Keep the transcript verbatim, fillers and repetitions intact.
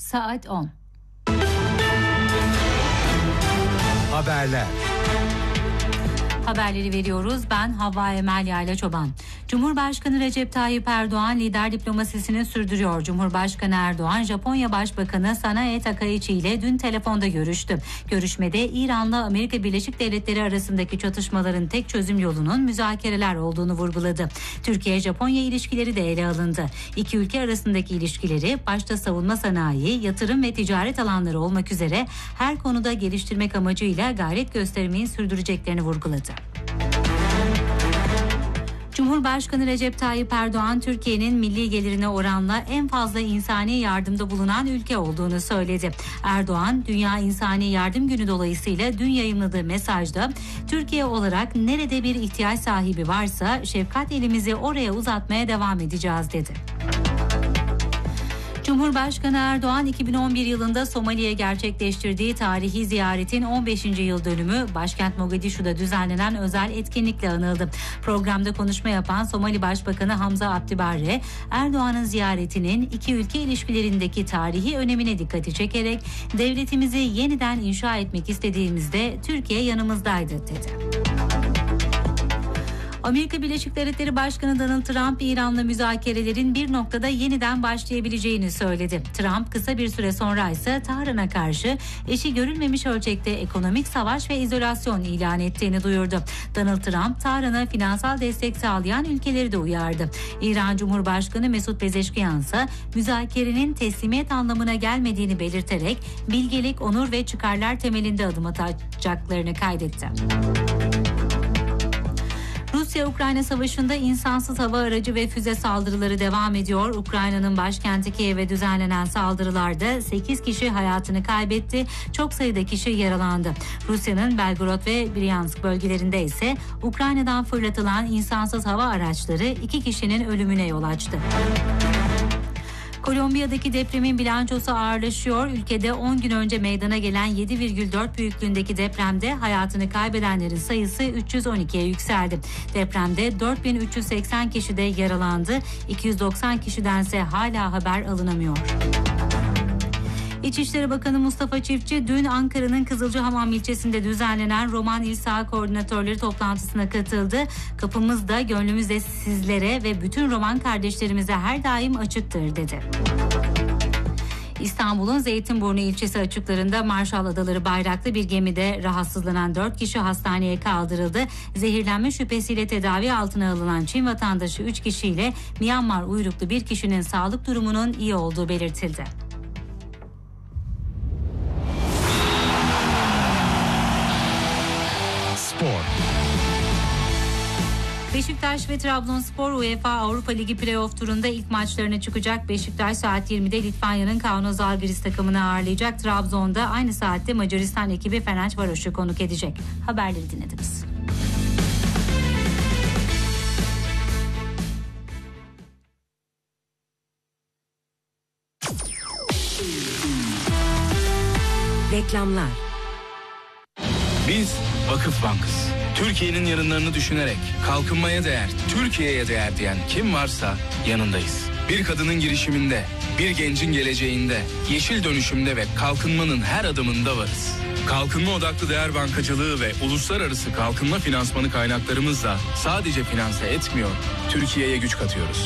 Saat on. Haberler. Haberleri veriyoruz. Ben Havva Emel Yayla Çoban. Cumhurbaşkanı Recep Tayyip Erdoğan lider diplomasisini sürdürüyor. Cumhurbaşkanı Erdoğan, Japonya Başbakanı Sanae Takaichi ile dün telefonda görüştü. Görüşmede İran'la Amerika Birleşik Devletleri arasındaki çatışmaların tek çözüm yolunun müzakereler olduğunu vurguladı. Türkiye-Japonya ilişkileri de ele alındı. İki ülke arasındaki ilişkileri başta savunma sanayi, yatırım ve ticaret alanları olmak üzere her konuda geliştirmek amacıyla gayret göstermeyi sürdüreceklerini vurguladı. Cumhurbaşkanı Recep Tayyip Erdoğan, Türkiye'nin milli gelirine oranla en fazla insani yardımda bulunan ülke olduğunu söyledi. Erdoğan, Dünya İnsani Yardım Günü dolayısıyla dün yayımladığı mesajda, Türkiye olarak nerede bir ihtiyaç sahibi varsa şefkat elimizi oraya uzatmaya devam edeceğiz dedi. Cumhurbaşkanı Erdoğan, iki bin on bir yılında Somali'ye gerçekleştirdiği tarihi ziyaretin on beşinci yıl dönümü başkent Mogadishu'da düzenlenen özel etkinlikle anıldı. Programda konuşma yapan Somali Başbakanı Hamza Abdi Barre, Erdoğan'ın ziyaretinin iki ülke ilişkilerindeki tarihi önemine dikkati çekerek devletimizi yeniden inşa etmek istediğimizde Türkiye yanımızdaydı dedi. Amerika Birleşik Devletleri Başkanı Donald Trump, İran'la müzakerelerin bir noktada yeniden başlayabileceğini söyledi. Trump, kısa bir süre sonra ise Tahran'a karşı eşi görülmemiş ölçekte ekonomik savaş ve izolasyon ilan ettiğini duyurdu. Donald Trump, Tahran'a finansal destek sağlayan ülkeleri de uyardı. İran Cumhurbaşkanı Mesut Pezeşkiyan ise müzakerenin teslimiyet anlamına gelmediğini belirterek bilgelik, onur ve çıkarlar temelinde adım atacaklarını kaydetti. Rusya-Ukrayna savaşında insansız hava aracı ve füze saldırıları devam ediyor. Ukrayna'nın başkenti Kiev'e düzenlenen saldırılarda sekiz kişi hayatını kaybetti, çok sayıda kişi yaralandı. Rusya'nın Belgorod ve Bryansk bölgelerinde ise Ukrayna'dan fırlatılan insansız hava araçları iki kişinin ölümüne yol açtı. Kolombiya'daki depremin bilançosu ağırlaşıyor. Ülkede on gün önce meydana gelen yedi virgül dört büyüklüğündeki depremde hayatını kaybedenlerin sayısı üç yüz on ikiye yükseldi. Depremde dört bin üç yüz seksen kişi de yaralandı. iki yüz doksan kişidense hala haber alınamıyor. İçişleri Bakanı Mustafa Çiftçi dün Ankara'nın Kızılcahamam ilçesinde düzenlenen Roman İl Saha Koordinatörleri toplantısına katıldı. Kapımız da gönlümüz de sizlere ve bütün Roman kardeşlerimize her daim açıktır dedi. İstanbul'un Zeytinburnu ilçesi açıklarında Marshall Adaları bayraklı bir gemide rahatsızlanan dört kişi hastaneye kaldırıldı. Zehirlenme şüphesiyle tedavi altına alınan Çin vatandaşı üç kişiyle Myanmar uyruklu bir kişinin sağlık durumunun iyi olduğu belirtildi. Spor. Beşiktaş ve Trabzonspor UEFA Avrupa Ligi Playoff turunda ilk maçlarına çıkacak. Beşiktaş saat yirmide Litvanya'nın Kaunas Žalgiris takımını ağırlayacak. Trabzon'da aynı saatte Macaristan ekibi Ferencvaros'u konuk edecek. Haberleri dinlediniz. Reklamlar. Biz Vakıf Bank'ız. Türkiye'nin yarınlarını düşünerek kalkınmaya değer, Türkiye'ye değer diyen kim varsa yanındayız. Bir kadının girişiminde, bir gencin geleceğinde, yeşil dönüşümde ve kalkınmanın her adımında varız. Kalkınma odaklı değer bankacılığı ve uluslararası kalkınma finansmanı kaynaklarımızla sadece finanse etmiyor, Türkiye'ye güç katıyoruz.